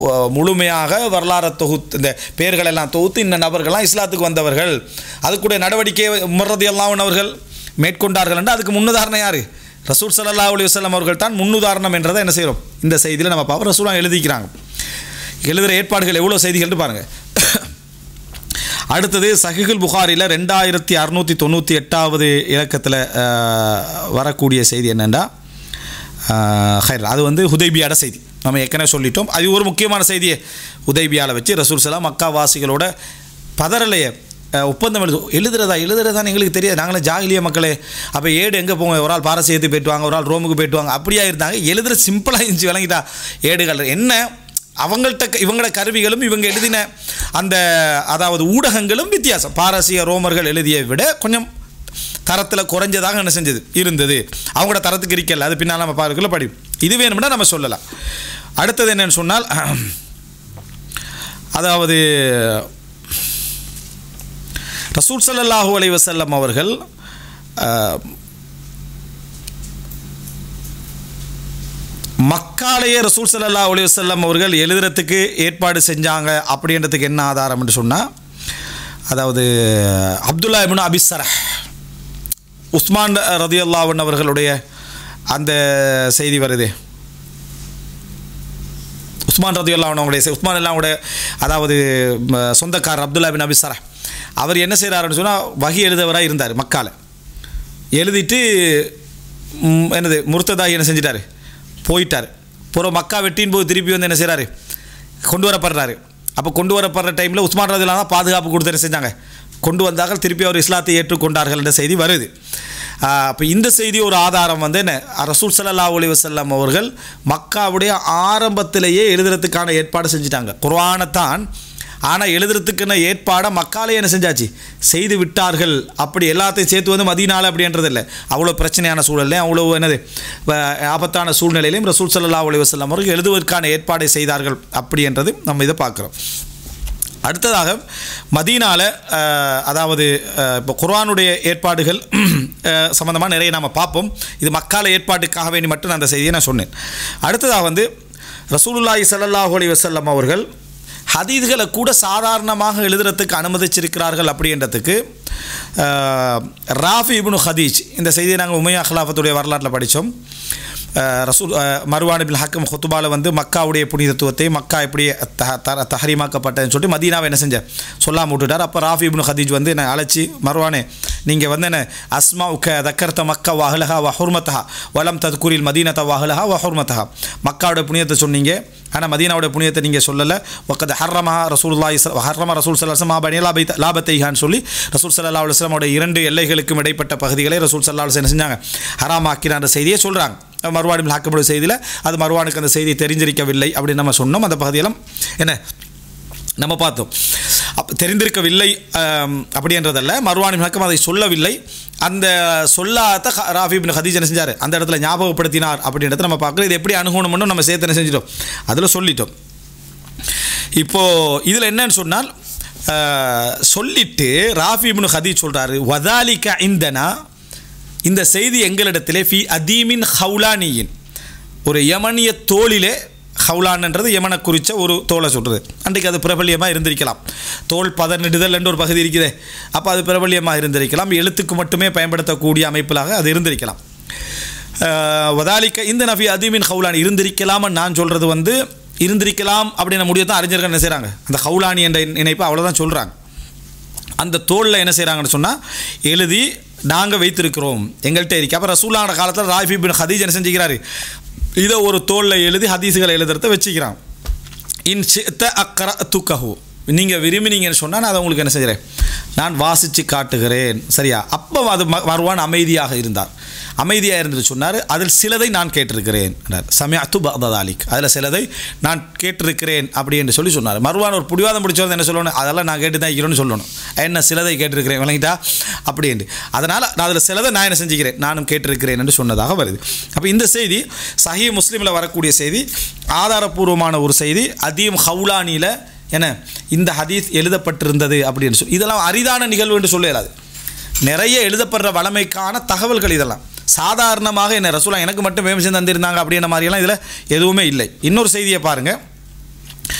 முழுமையாக வரலாறு தொகுத்து இந்த பெயர்களெல்லாம் தொகுத்து இந்த நபர்கள்லாம் இஸ்லாத்துக்கு வந்தவர்கள், அதுக்குடைய நடவடிக்கை உமர் ரலியல்லாஹு அன்ஹு அவர்கள் மேற்கொண்டார்கள் என்று அதுக்கு முன்னுதாரணம் யார்? ரசூல் ஸல்லல்லாஹு அலைஹி வஸல்லம் அவர்கள் தான் முன்னுதாரணம் என்றதை என்ன செய்கிறோம் இந்த செய்தியில் நம்ம பார்ப்போம். ரசூலாக எழுதிக்கிறாங்க. எழுதுகிற ஏற்பாடுகள் எவ்வளோ செய்திகள்னு பாருங்கள். அடுத்தது சஹீஹுல் புகாரியில் 2698வது இலக்கத்தில் வரக்கூடிய செய்தி என்னென்னா அது வந்து ஹுதைபியாட செய்தி. நம்ம ஏற்கனவே சொல்லிட்டோம். அது ஒரு முக்கியமான செய்தியை ஹுதைபியாவில் வச்சு ரசூல் ஸல்லல்லாஹு மக்கா வாசிகளோட பதறலையை ஒப்பந்தம் எழுதுறதான்னு எங்களுக்கு தெரியாது, நாங்களும் ஜாகிலிய மக்களே. அப்போ ஏடு எங்கே போங்க, ஒரு ஆள் பாரசீகத்துக்கு போய்ட்டுவாங்க, ஒரு ஆள் ரோமுக்கு போய்ட்டுவாங்க, அப்படியா இருந்தாங்க. எழுதுகிற சிம்பிளாக இருந்துச்சு, விளங்கிட்டா? ஏடுகள் என்ன அவங்கள்ட்ட இவங்களோட கருவிகளும் இவங்க எழுதின அந்த அதாவது ஊடகங்களும் வித்தியாசம். பாரசீக ரோமர்கள் எழுதியை விட கொஞ்சம் தரத்தில் குறைஞ்சதாக என்ன செஞ்சது இருந்தது. அவங்களோட தரத்துக்கு இருக்கல, அது பின்னால் நம்ம பார்க்கல படி. இது வேணும்னா நம்ம சொல்லலாம். அடுத்தது என்னன்னு சொன்னால் அதாவது ரசூல் ஸல்லல்லாஹு அலைஹி வஸல்லம் அவர்கள் மக்காலேயே ரசூல் ஸல்லல்லாஹு அலைஹி வஸல்லம் அவர்கள் எழுதுறதுக்கு ஏற்பாடு செஞ்சாங்க அப்படின்றதுக்கு என்ன ஆதாரம் என்று சொன்னால், அதாவது அப்துல்லா இப்னு அபி ஸரஹ் உஸ்மான் ரலியல்லாஹு அன்ஹு அவர்களுடைய அந்த செய்தி வருது. உஸ்மான் ரலியல்லாஹு அன்ஹு அவங்களுடைய உஸ்மான் அல்லாவுடைய அதாவது சொந்தக்காரர் அப்துல்லா இப்னு அபி ஸரஹ் அவர் என்ன செய்கிறாருன்னு சொன்னால் வஹி எழுதவராக இருந்தார். மக்கால எழுதிட்டு என்னது முர்த்ததாகி என்ன செஞ்சிட்டார், போயிட்டார். பூரா மக்கா வெட்டின் போது திருப்பி வந்து என்ன செய்கிறாரு, கொண்டு வரப்படுறாரு. அப்போ கொண்டு வரப்படுற டைமில் உஸ்மான் ரலியல்லாஹு அன்ஹு பாதுகாப்பு கொடுத்து என்ன செஞ்சாங்க, கொண்டு வந்தார்கள். திருப்பி அவர் இஸ்லாத்தை ஏற்றுக்கொண்டார்கள் என்ற செய்தி வருது. அப்போ இந்த செய்தி ஒரு ஆதாரம் வந்து என்ன, ரசூல் ஸல்லல்லாஹு அலைஹி வஸல்லம் அவர்கள் மக்காவுடைய ஆரம்பத்திலேயே எழுதுறதுக்கான ஏற்பாடு செஞ்சுட்டாங்க. குர்ஆனைத்தான், ஆனால் எழுதுறதுக்குன்னு ஏற்பாடை மக்காலே என்ன செஞ்சாச்சு, செய்து விட்டார்கள். அப்படி எல்லாத்தையும் சேர்த்து வந்து மதீனால அப்படின்றது இல்லை, அவ்வளோ பிரச்சனையான சூழல்லையும் அவ்வளோ என்னது ஆபத்தான சூழ்நிலையிலையும் ரசூல் ஸல்லல்லாஹு அலைஹி வஸல்லம் அவர்கள் எழுதுவதற்கான ஏற்பாடை செய்தார்கள் அப்படின்றது நம்ம இதை பார்க்குறோம். அடுத்ததாக மதீனாவில் அதாவது இப்போ குர்ஆனுடைய ஏற்பாடுகள் சம்மந்தமாக நிறைய நாம் பார்ப்போம். இது மக்கால ஏற்பாட்டுக்காக வேண்டி மட்டும் நான் அந்த செய்தியை நான் சொன்னேன். அடுத்ததாக வந்து ரசூலுல்லாஹி ஸல்லல்லாஹு அலைஹி வஸல்லம் அவர்கள் ஹதீஸ்களை கூட சாதாரணமாக எழுதுறதுக்கு அனுமதிச்சிருக்கிறார்கள் அப்படின்றதுக்கு ராஃபி இப்னு ஹதீஜ் இந்த செய்தியை நாங்கள் உமையா ஹிலாஃபத்துடைய வரலாற்றில் படித்தோம். ரசூல் மர்வான் இப்னு ஹக்கம் ஹுத்துபாவில் வந்து மக்காவுடைய புனிதத்துவத்தை, மக்கா எப்படி தஹரீமாக்கப்பட்டதுன்னு சொல்லிட்டு மதீனாவை என்ன செஞ்ச சொல்லாமல் விட்டுட்டார். அப்போ ராஃபி இப்னு ஹதீஜ் வந்து என்னை அழைச்சி, மர்வானே நீங்கள் வந்து என்ன அஸ்மா உக்க தக்கர்த்த மக்கா வஹலஹா வஹுர்மத்தஹா வலம் தத்குரில் மதீனத்த வஹலஹா வஹுர்மத்தஹா, மக்காவுடைய புனிதத்தை சொன்னீங்க, ஆனால் மதீனாவுடைய புனிதத்தை நீங்கள் சொல்லலை. ஒக்கது ஹர்ரமஹா ரசூலுல்லாஹி ஹர்ரம ரசூல் ஸல்லல்லாஹு அலைஹி வஸல்லம் பனி லாபத்தைஹான்னு சொல்லி ரசூல் ஸல்லல்லாஹு அலைஹி வஸல்லம் இரண்டு எல்லைகளுக்கும் இடைப்பட்ட பகுதிகளை ரசூல் ஸல்லல்லாஹு அலைஹி வஸல்லம் என்ன செஞ்சாங்க, ஹராமாக்கினான்ற செய்தியை சொல்கிறாங்க. மர்வான் இப்னு ஹக்கமுடைய செய்தியில் அது மர்வானுக்கு அந்த செய்தி தெரிஞ்சிருக்கவில்லை அப்படின்னு நம்ம சொன்னோம். அந்த பகுதியெல்லாம் என்ன நம்ம பார்த்தோம். தெரிந்திருக்கவில்லை அப்படின்றதல்ல, மர்வான் இப்னு ஹக்கம் அதை சொல்லவில்லை. அந்த சொல்லாத ராஃபி இப்னு ஹதீஜ் என்ன செஞ்சார், அந்த இடத்துல ஞாபகப்படுத்தினார் அப்படின்றத நம்ம பார்க்குறோம். இது எப்படி அணுகணும்னு நம்ம சேர்த்து என்ன செஞ்சிட்டோம், அதில் சொல்லிட்டோம். இப்போது இதில் என்னன்னு சொன்னால் சொல்லிட்டு ராஃபி இப்னு ஹதீஜ் சொல்கிறாரு, வதாலிக இந்தனா, இந்த செய்தி எங்களிடத்திலே ஃபி அதீமின் ஹவுலானியின், ஒரு யமனிய தோளிலே, ஹவுலான்ன்றது யமனை குறித்த ஒரு தோலை சொல்கிறது. அன்றைக்கு அது பிரபல்யமாக இருந்திருக்கலாம். தோல் பதனிடுதல் என்ற ஒரு பகுதி இருக்குது, அப்போ அது பிரபல்யமாக இருந்திருக்கலாம். எழுத்துக்கு மட்டுமே பயன்படுத்தக்கூடிய அமைப்பிலாக அது இருந்திருக்கலாம். வதாலிக்க இந்த நஃபி அதீமின் ஹவுலானி இருந்திருக்கலாம்னு நான் சொல்கிறது வந்து இருந்திருக்கலாம் அப்படின்னு முடிய தான் அறிஞர்கள் என்ன செய்கிறாங்க, அந்த ஹவுலானி என்ற இணைப்பு அவ்வளோதான் சொல்கிறாங்க. அந்த தோளில் என்ன செய்கிறாங்கன்னு சொன்னால் எழுதி நாங்கள் வைத்திருக்கிறோம், எங்கள்கிட்ட இருக்கு. அப்போ ரசூலுல்லாஹி காலத்தில் ராஃபி இப்னு ஹதீஜ் என்ன செஞ்சுக்கிறாரு, இதை ஒரு தோளில் எழுதி ஹதீஸுகளை எழுதுறத வச்சுக்கிறான். இன் ஷிஅத அக்ரஅதுகஹு, நீங்கள் விரும்பினீங்கன்னு சொன்னால் நான் அதை உங்களுக்கு என்ன செய்கிறேன், நான் வாசித்து காட்டுகிறேன். சரியா? அப்போ அது மர்வான் அமைதியாக இருந்தார். அமைதியாக இருந்து சொன்னார், அதில் சிலதை நான் கேட்டிருக்கிறேன், சமிஅத்து பஅத தாலிக், அதில் சிலதை நான் கேட்டிருக்கிறேன் அப்படி என்று சொன்னார். மர்வான் ஒரு புடிவாதம் பிடிச்சது என்ன சொல்லணும், அதெல்லாம் நான் கேட்டு தான் இருக்கிறேன்னு சொல்லணும். என்ன சிலதை கேட்டிருக்கிறேன், விளங்கிட்டா அப்படி என்று. அதனால் நான் அதில் சிலதை நான் என்ன செஞ்சுக்கிறேன், நானும் கேட்டிருக்கிறேன் என்று சொன்னதாக வருது. அப்போ இந்த செய்தி சஹீஹ் முஸ்லிமில் வரக்கூடிய செய்தி, ஆதாரபூர்வமான ஒரு செய்தி. அதீம் ஹவுலானியில் என்ன இந்த ஹதீஸ் எழுதப்பட்டிருந்தது அப்படின்னு சொல்லி, இதெல்லாம் அரிதான நிகழ்வு என்று சொல்ல இயலாது. நிறைய எழுதப்படுற வளமைக்கான தகவல்கள் இதெல்லாம். சாதாரணமாக என்ன ரசூலா எனக்கு மட்டும் வேமசம் தந்திருந்தாங்க அப்படின்ற மாதிரியெல்லாம் இதில் எதுவுமே இல்லை. இன்னொரு செய்தியை பாருங்கள்.